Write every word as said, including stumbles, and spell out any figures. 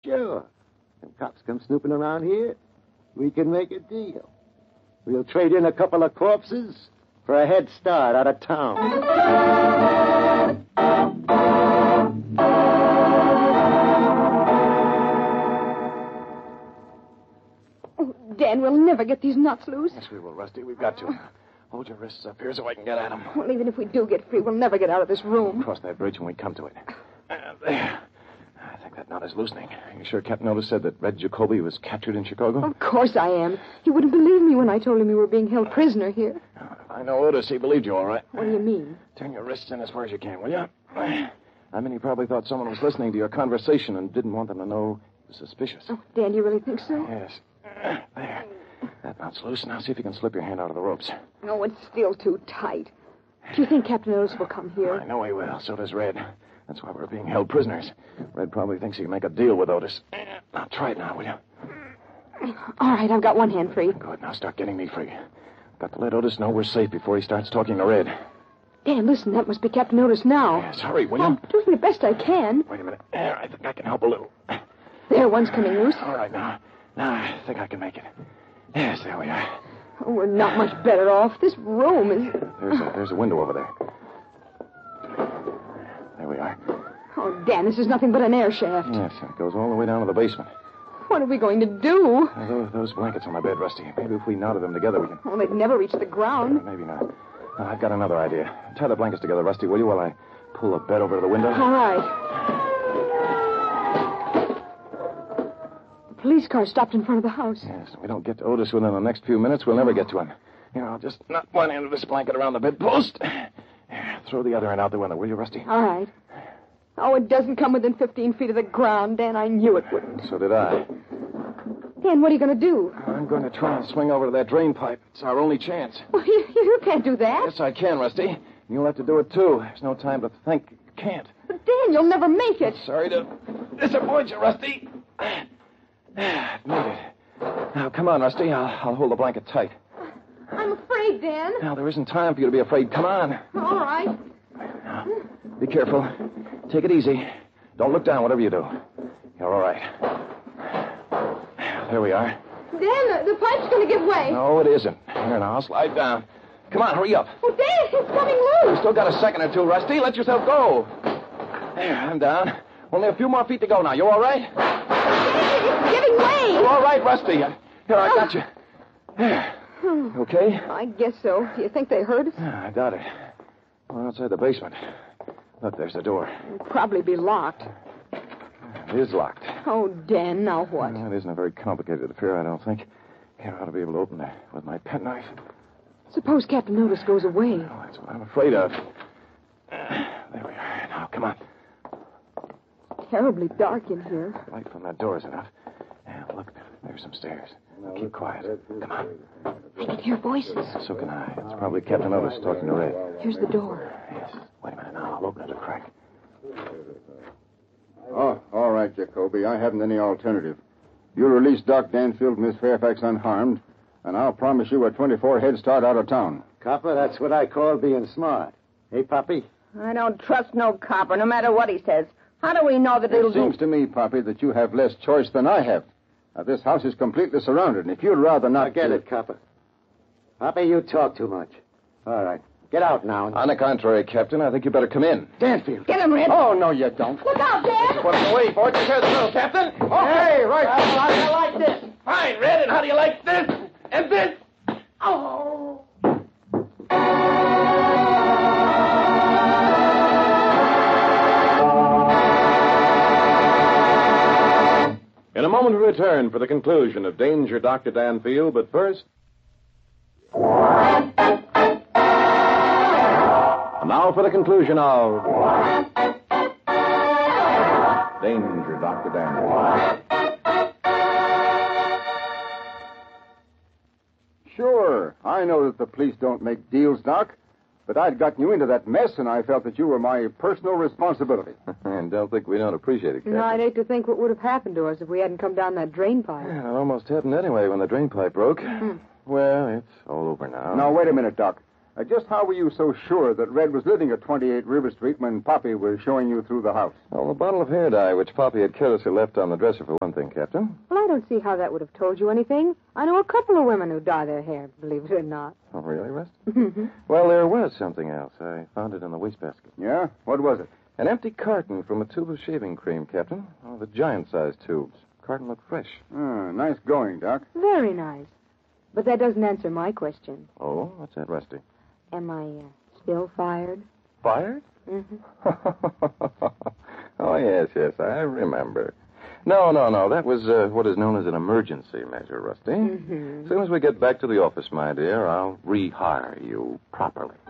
Sure. If cops come snooping around here, we can make a deal. We'll trade in a couple of corpses for a head start out of town. Oh, Dan, we'll never get these nuts loose. Yes, we will, Rusty. We've got to. Hold your wrists up here so I can get at them. Well, even if we do get free, we'll never get out of this room. We'll cross that bridge when we come to it. Uh, there. I think that knot is loosening. You sure Captain Otis said that Red Jacoby was captured in Chicago? Of course I am. He wouldn't believe me when I told him you were being held prisoner here. Uh, I know Otis. He believed you all right. What do you mean? Turn your wrists in as far as you can, will you? I mean, he probably thought someone was listening to your conversation and didn't want them to know he was suspicious. Oh, Dan, do you really think so? Yes. There. That knot's loose. Now see if you can slip your hand out of the ropes. No, it's still too tight. Do you think Captain Otis will come here? I know he will. So does Red. That's why we're being held prisoners. Red probably thinks he can make a deal with Otis. Now try it now, will you? All right, I've got one hand free. Good. Now start getting me free. Got to let Otis know we're safe before he starts talking to Red. Dan, listen, that must be Captain Otis now. Yes, hurry, will you? I'm doing the best I can. Wait a minute. There, I think I can help a little. There, one's coming loose. All right, now. Now, I think I can make it. Yes, there we are. Oh, we're not much better off. This room is... There's a, there's a window over there. There we are. Oh, Dan, this is nothing but an air shaft. Yes, it goes all the way down to the basement. What are we going to do? Uh, those, those blankets on my bed, Rusty. Maybe if we knotted them together, we can... Oh, they'd never reach the ground. Maybe not. Uh, I've got another idea. Tie the blankets together, Rusty, will you, while I pull the bed over to the window? All right. The police car stopped in front of the house. Yes, if we don't get to Otis within the next few minutes, we'll never get to him. Here, I'll just knot one end of this blanket around the bedpost. Throw the other end out the window, will you, Rusty? All right. Oh, it doesn't come within fifteen feet of the ground, Dan. I knew it wouldn't. So did I. Dan, what are you going to do? I'm going to try and swing over to that drain pipe. It's our only chance. Well, you, you can't do that. Yes, I can, Rusty. You'll have to do it, too. There's no time to think. You can't. But, Dan, you'll never make it. Sorry to disappoint you, Rusty. I've made it. Now, come on, Rusty. I'll, I'll hold the blanket tight. I'm afraid, Dan. Now, there isn't time for you to be afraid. Come on. All right. Now, be careful. Take it easy. Don't look down, whatever you do. You're all right. There we are. Dan, the, the pipe's going to give way. No, it isn't. Here, now, I'll slide down. Come on, hurry up. Oh, Dan, it's coming loose. You still got a second or two, Rusty. Let yourself go. There, I'm down. Only a few more feet to go now. You all right? Dan, it's giving way. You're all right, Rusty. Here, I got you. There. You okay? I guess so. Do you think they heard us? Yeah, I doubt it. We're outside the basement. Look, there's the door. It'll probably be locked. It is locked. Oh, Dan, now what? Well, it isn't a very complicated affair, I don't think. Here, I ought to be able to open it with my penknife. Suppose Captain Otis goes away. Oh, that's what I'm afraid of. There we are. Now, come on. Terribly dark in here. Light from that door is enough. Yeah, look, there's some stairs. Now, keep quiet. Come on. I can hear voices. So can I. It's probably Captain Otis talking to Red. Here's the door. Yes. Wait a minute now. I'll open it a crack. Oh, all right, Jacoby. I haven't any alternative. You release Doc Danfield and Miss Fairfax unharmed, and I'll promise you a twenty-four head start out of town. Copper, that's what I call being smart. Hey, Poppy? I don't trust no copper, no matter what he says. How do we know that it'll It seems do... to me, Poppy, that you have less choice than I have. Now, this house is completely surrounded, and if you'd rather not... Forget do it, Copper. Poppy, you talk too much. All right. Get out now. And... On the contrary, Captain, I think you better come in. Danfield. Get him, Red. Oh, no, you don't. Look out, Dan. What's the way, boys? Here's the little Captain. Hey, right. Well, how do you like this? Fine, Red. And how do you like this? And this? Oh. In a moment, we return for the conclusion of Danger, Doctor Danfield, but first... And now for the conclusion of... Danger, Doctor Danfield. Sure. I know that the police don't make deals, Doc, but I'd gotten you into that mess, and I felt that you were my personal responsibility. And don't think we don't appreciate it, Captain. No, I'd hate to think what would have happened to us if we hadn't come down that drain pipe. Yeah, it almost happened anyway when the drain pipe broke. Well, it's all over now. Now, wait a minute, Doc. Uh, just how were you so sure that Red was living at twenty-eight River Street when Poppy was showing you through the house? Well, the bottle of hair dye which Poppy had carelessly left on the dresser for one thing, Captain. Well, I don't see how that would have told you anything. I know a couple of women who dye their hair, believe it or not. Oh, really, Rusty? Well, there was something else. I found it in the wastebasket. Yeah? What was it? An empty carton from a tube of shaving cream, Captain. Oh, the giant-sized tubes. Carton looked fresh. Ah, nice going, Doc. Very nice. But that doesn't answer my question. Oh, what's that, Rusty? Am I uh, still fired? Fired? Mm-hmm. Oh, yes, yes, I remember. No, no, no. That was uh, what is known as an emergency measure, Rusty. Mm-hmm. As soon as we get back to the office, my dear, I'll rehire you properly.